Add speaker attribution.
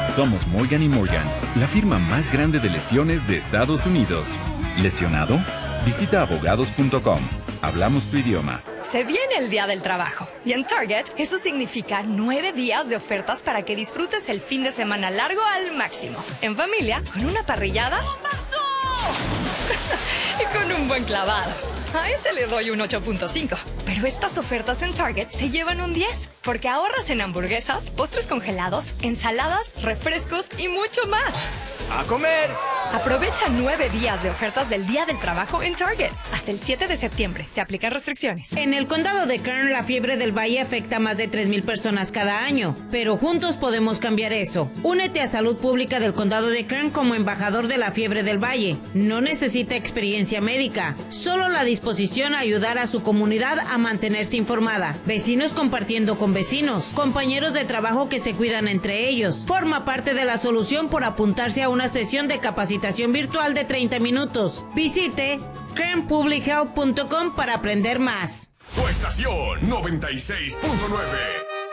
Speaker 1: Somos Morgan & Morgan, la firma más grande de lesiones de Estados Unidos. ¿Lesionado? Visita abogados.com. Hablamos tu idioma.
Speaker 2: Se viene el Día del Trabajo y en Target eso significa 9 días de ofertas para que disfrutes el fin de semana largo al máximo. En familia, con una parrillada y con un buen clavado. A ese le doy un 8.5. Pero estas ofertas en Target se llevan un 10, porque ahorras en hamburguesas, postres congelados, ensaladas, refrescos y mucho más.
Speaker 3: ¡A comer!
Speaker 2: Aprovecha 9 días de ofertas del Día del Trabajo en Target. Hasta el 7 de septiembre. Se aplican restricciones.
Speaker 4: En el condado de Kern, la fiebre del valle afecta a más de 3,000 personas cada año. Pero juntos podemos cambiar eso. Únete a Salud Pública del condado de Kern como embajador de la fiebre del valle. No necesita experiencia médica. Solo la disposición a ayudar a su comunidad a mantenerse informada. Vecinos compartiendo con vecinos. Compañeros de trabajo que se cuidan entre ellos. Forma parte de la solución por apuntarse a una sesión de capacitación virtual de 30 minutos. Visite kernpublichealth.com para aprender más.
Speaker 5: Tu estación 96.9.